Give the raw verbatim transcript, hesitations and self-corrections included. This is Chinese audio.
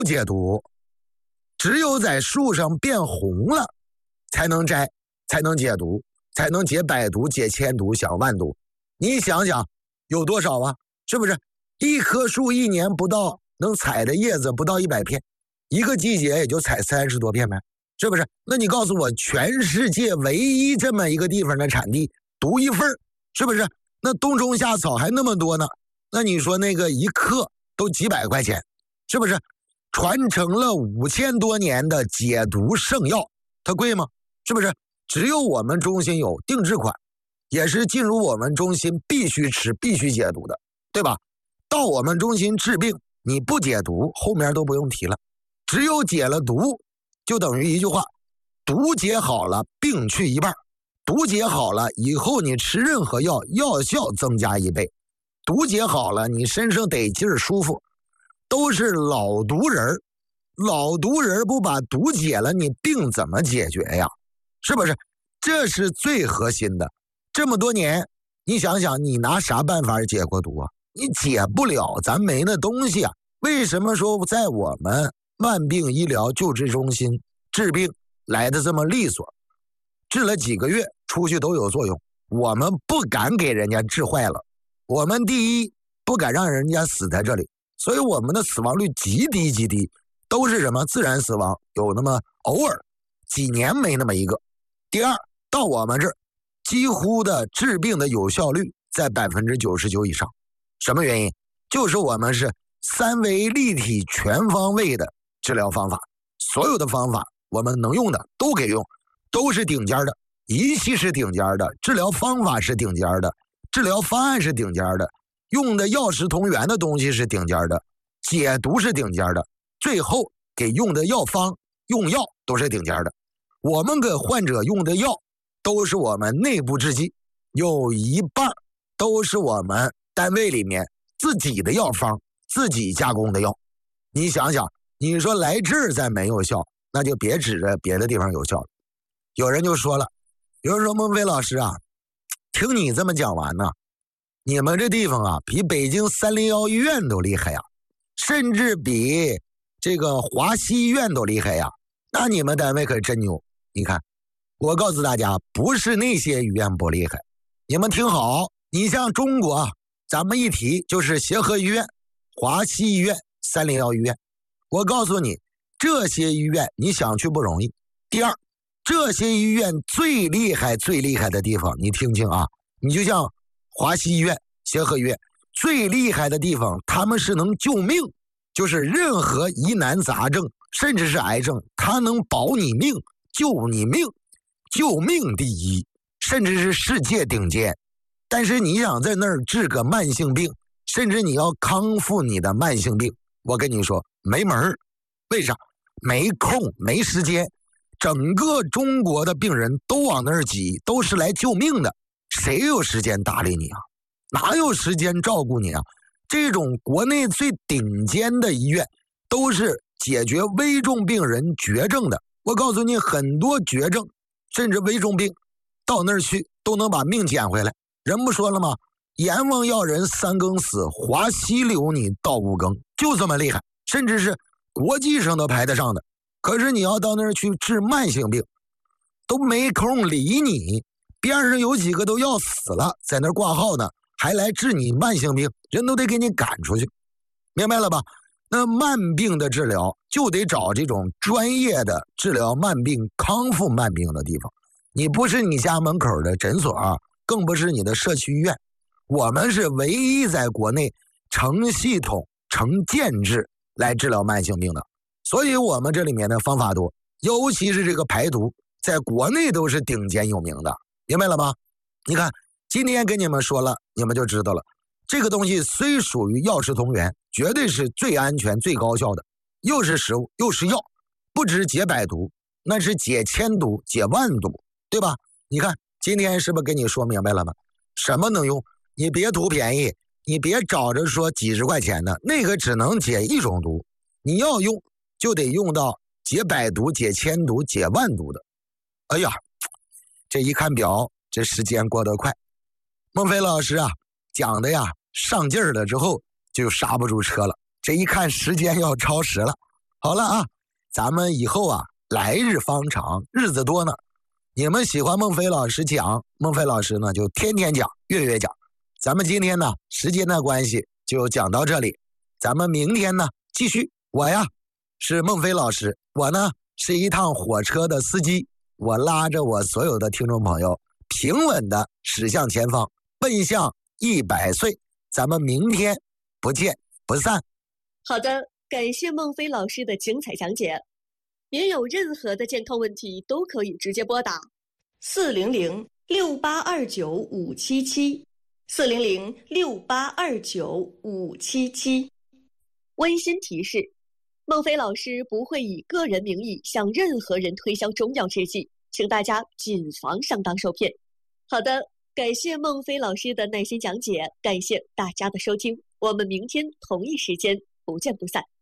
解毒，只有在树上变红了才能摘，才能解毒，才能解百毒，解千毒，享万毒。你想想有多少啊？是不是一棵树一年不到能采的叶子不到一百片，一个季节也就采三十多片呗，是不是？那你告诉我，全世界唯一这么一个地方的产地独一份，是不是？那冬虫夏草还那么多呢，那你说那个一克都几百块钱，是不是？传承了五千多年的解毒圣药，它贵吗？是不是？只有我们中心有定制款，也是进入我们中心必须吃必须解毒的，对吧？到我们中心治病，你不解毒后面都不用提了，只有解了毒就等于一句话，毒解好了病去一半，毒解好了以后你吃任何药药效增加一倍，毒解好了你身上得劲儿舒服，都是老毒人，老毒人不把毒解了，你病怎么解决呀？是不是？这是最核心的。这么多年，你想想，你拿啥办法解过毒啊？你解不了，咱没那东西啊。为什么说在我们慢病医疗救治中心治病来的这么利索？治了几个月，出去都有作用。我们不敢给人家治坏了，我们第一不敢让人家死在这里。所以我们的死亡率极低极低，都是什么自然死亡，有那么偶尔几年没那么一个。第二，到我们这儿几乎的治病的有效率在百分之九十九以上。什么原因？就是我们是三维立体全方位的治疗方法，所有的方法我们能用的都给用，都是顶尖的，仪器是顶尖的，治疗方法是顶尖的，治疗方案是顶尖的，用的药食同源的东西是顶尖的，解毒是顶尖的，最后给用的药方用药都是顶尖的。我们给患者用的药都是我们内部制剂，有一半都是我们单位里面自己的药方自己加工的药。你想想，你说来这儿再没有效，那就别指着别的地方有效了。有人就说了，有人说孟非老师啊，听你这么讲完呢，你们这地方啊，比北京三零幺医院都厉害呀，甚至比这个华西医院都厉害呀。那你们单位可真牛。你看，我告诉大家，不是那些医院不厉害，你们听好，你像中国，咱们一提就是协和医院、华西医院、三零幺医院。我告诉你，这些医院你想去不容易。第二，这些医院最厉害最厉害的地方，你听清啊，你就像华西医院、协和医院最厉害的地方，他们是能救命，就是任何疑难杂症甚至是癌症，他能保你命救你命，救命第一，甚至是世界顶尖。但是你想在那儿治个慢性病，甚至你要康复你的慢性病，我跟你说没门儿。为啥？没空没时间，整个中国的病人都往那儿挤，都是来救命的，谁有时间搭理你啊？哪有时间照顾你啊？这种国内最顶尖的医院都是解决危重病人绝症的。我告诉你，很多绝症甚至危重病到那儿去都能把命捡回来。人不说了吗？阎王要人三更死，华西留你到五更，就这么厉害，甚至是国际上都排得上的。可是你要到那儿去治慢性病，都没空理你，边上有几个都要死了，在那儿挂号呢，还来治你慢性病，人都得给你赶出去，明白了吧？那慢病的治疗就得找这种专业的治疗慢病、康复慢病的地方。你不是你家门口的诊所，更不是你的社区医院，我们是唯一在国内成系统、成建制来治疗慢性病的。所以我们这里面的方法多，尤其是这个排毒，在国内都是顶尖有名的，明白了吗？你看，今天跟你们说了，你们就知道了。这个东西虽属于药食同源，绝对是最安全、最高效的，又是食物，又是药，不止解百毒，那是解千毒、解万毒，对吧？你看，今天是不是跟你说明白了吗？什么能用？你别图便宜，你别找着说几十块钱的，那个只能解一种毒，你要用就得用到解百毒、解千毒、解万毒的。哎呀，这一看表，这时间过得快。孟非老师啊，讲的呀上劲儿了之后就刹不住车了，这一看时间要超时了， 好了啊，咱们以后啊，来日方长，日子多呢。你们喜欢孟非老师讲，孟非老师呢就天天讲，月月讲。咱们今天呢，时间的关系就讲到这里，咱们明天呢继续。我呀是孟非老师，我呢是一趟火车的司机，我拉着我所有的听众朋友平稳的驶向前方，奔向一百岁。咱们明天不见不散。 好的，感谢孟非老师的精彩讲解。您有任何的健康问题都可以直接拨打四零零六八二九五七七，四零零六八二九五七七。温馨提示：孟非老师不会以个人名义向任何人推销中药制剂，请大家谨防上当受骗。好的，感谢孟非老师的耐心讲解，感谢大家的收听，我们明天同一时间不见不散。